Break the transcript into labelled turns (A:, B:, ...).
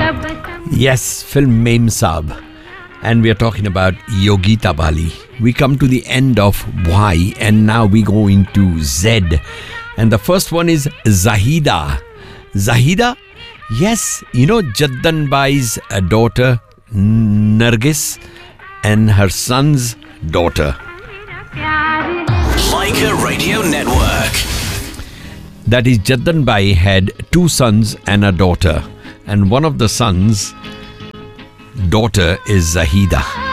A: Yes, film Mem Saab. And we are talking about Yogita Bali. We come to the end of Y and now we go into Z. And the first one is Zahida. Zahida? Yes, you know Jaddan Bai's daughter Nargis and her son's daughter.
B: Laika Radio Network.
A: That is, Jaddan Bai had two sons and a daughter. And one of the sons' daughter is Zahida.